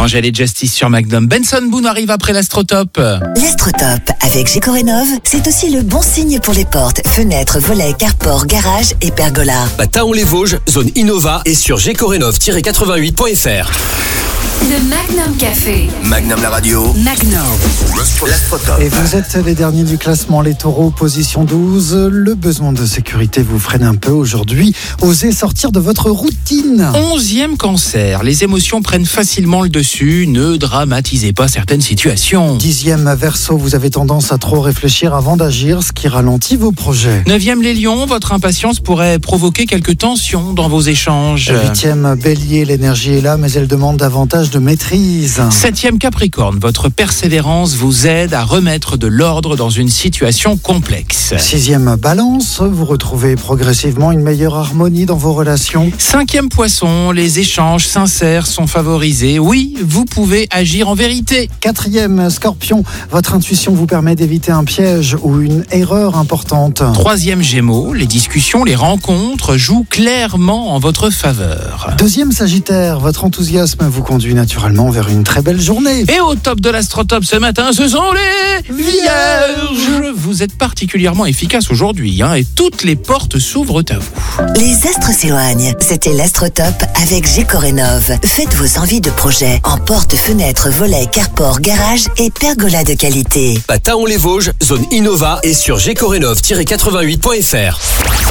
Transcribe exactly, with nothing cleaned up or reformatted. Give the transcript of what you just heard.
Angèle et Justice sur Magnum. Benson Boone arrive après l'Astrotop. L'Astrotop avec Gécorénov, c'est aussi le bon signe pour les portes, fenêtres, volets, carport, garage et pergola. À Taon-les-Vosges, zone Innova et sur gécorénov tiret quatre-vingt-huit point f r. Le Magnum Café. Magnum la radio. Magnum. L'Astrotop. Et vous êtes les derniers du classement, les taureaux, position douze. Le besoin de sécurité vous freine un peu aujourd'hui. Osez sortir de votre routine. Onzième cancer. Les émotions prennent facilement le dessus. Ne dramatisez pas certaines situations. Dixième Verseau, vous avez tendance à trop réfléchir avant d'agir, ce qui ralentit vos projets. Neuvième les lions. Votre impatience pourrait provoquer quelques tensions dans vos échanges. Huitième Bélier, l'énergie est là, mais elle demande davantage de maîtrise. Septième Capricorne. Votre persévérance vous aide à remettre de l'ordre dans une situation complexe. Sixième Balance, vous retrouvez progressivement une meilleure harmonie dans vos relations. Cinquième Poisson. Les échanges sincères sont favorisés. Oui, vous pouvez agir en vérité. Quatrième Scorpion, votre intuition vous permet d'éviter un piège ou une erreur importante. Troisième Gémeaux. Les discussions, les rencontres jouent clairement en votre faveur. Deuxième Sagittaire, votre enthousiasme vous conduit naturellement vers une très belle journée. Et au top de l'Astrotop ce matin, ce sont les Vierges. Vous êtes particulièrement efficace aujourd'hui, hein, et toutes les portes s'ouvrent à vous. Les astres s'éloignent. C'était l'Astrotop avec Gécorénov. Faites vos envies de projet en porte, fenêtre, volet, carport, garage et pergola de qualité. À Taon-les-Vosges, zone Innova et sur gécorénov tiret quatre-vingt-huit point f r.